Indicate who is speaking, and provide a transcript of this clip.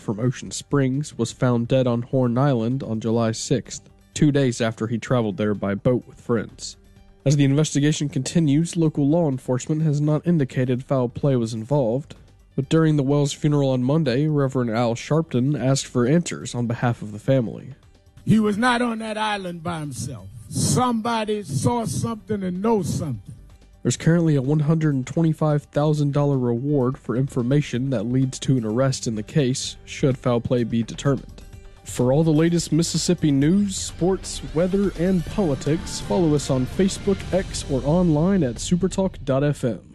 Speaker 1: from Ocean Springs, was found dead on Horn Island on July 6th, 2 days after he traveled there by boat with friends. As the investigation continues, local law enforcement has not indicated foul play was involved, but during the Wells funeral on Monday, Reverend Al Sharpton asked for answers on behalf of the family.
Speaker 2: He was not on that island by himself. Somebody saw something and knows something.
Speaker 1: There's currently a $125,000 reward for information that leads to an arrest in the case, should foul play be determined. For all the latest Mississippi news, sports, weather, and politics, follow us on Facebook, X, or online at supertalk.fm.